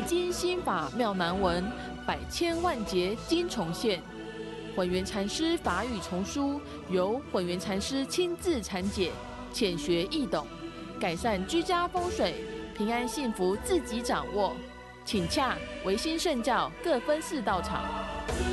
经心法妙难闻，百千万劫经重现。混元禅师法语丛书由混元禅师亲自阐解，浅学易懂，改善居家风水，平安幸福自己掌握。请洽维新圣教各分寺道场。